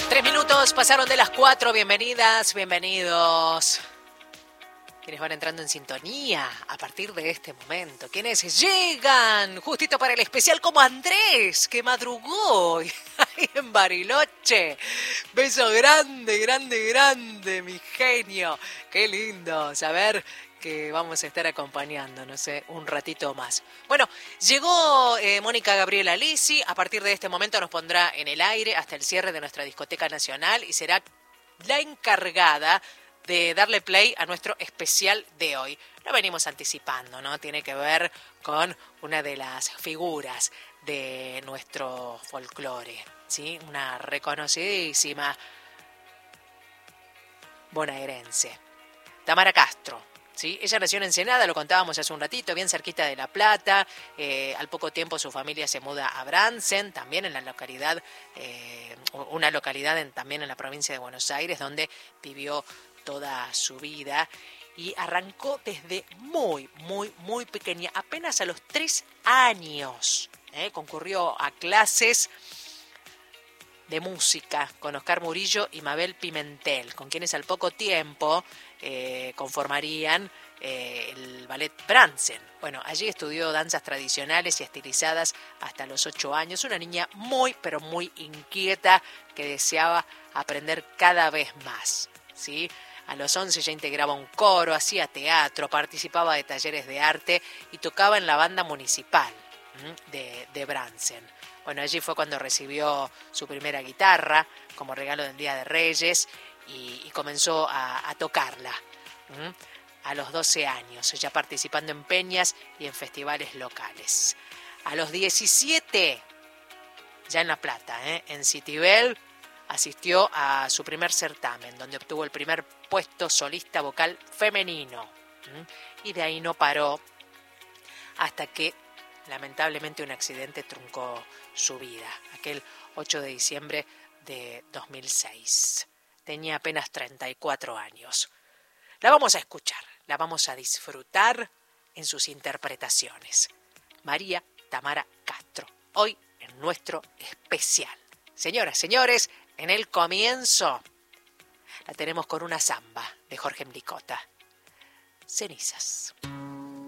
3 minutos pasaron de las 4. Bienvenidas, bienvenidos. Quienes van entrando en sintonía a partir de este momento. Quienes llegan justito para el especial, como Andrés, que madrugó ahí en Bariloche. Beso grande, grande, grande, mi genio. Qué lindo saber que vamos a estar acompañando, no sé, un ratito más. Bueno, llegó Mónica Gabriela Lisi. A partir de este momento nos pondrá en el aire hasta el cierre de nuestra discoteca nacional y será la encargada de darle play a nuestro especial de hoy. Lo venimos anticipando, ¿no? Tiene que ver con una de las figuras de nuestro folclore, ¿sí? Una reconocidísima bonaerense, Tamara Castro. ¿Sí? Ella nació en Ensenada, lo contábamos hace un ratito, bien cerquita de La Plata. Al poco tiempo su familia se muda a Brandsen, también en la localidad, una localidad también en la provincia de Buenos Aires, donde vivió toda su vida. Y arrancó desde muy, muy, muy pequeña, apenas a los 3 años. Concurrió a clases de música con Oscar Murillo y Mabel Pimentel, con quienes al poco tiempo conformarían el ballet Brandsen. Bueno, allí estudió danzas tradicionales y estilizadas hasta los 8 años. Una niña muy, pero muy inquieta que deseaba aprender cada vez más, ¿sí? A los 11 ya integraba un coro, hacía teatro, participaba de talleres de arte y tocaba en la banda municipal de Brandsen. Bueno, allí fue cuando recibió su primera guitarra como regalo del Día de Reyes y comenzó a tocarla a los 12 años, ya participando en peñas y en festivales locales. A los 17, ya en La Plata, en Citibel, asistió a su primer certamen, donde obtuvo el primer puesto solista vocal femenino. Y de ahí no paró hasta que lamentablemente un accidente truncó su vida, aquel 8 de diciembre de 2006. Tenía apenas 34 años. La vamos a escuchar, la vamos a disfrutar en sus interpretaciones. María Tamara Castro, hoy en nuestro especial. Señoras, señores, en el comienzo la tenemos con una samba de Jorge Mricota. Cenizas.